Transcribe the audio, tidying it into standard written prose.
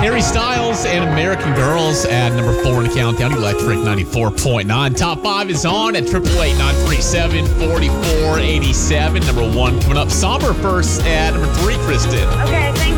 Harry Styles and American Girls at number 4 in the countdown. Electric 94.9. Top 5 is on at 888-937-4487. Number 1 coming up. Somber first at number 3, Kristen. Okay, thanks.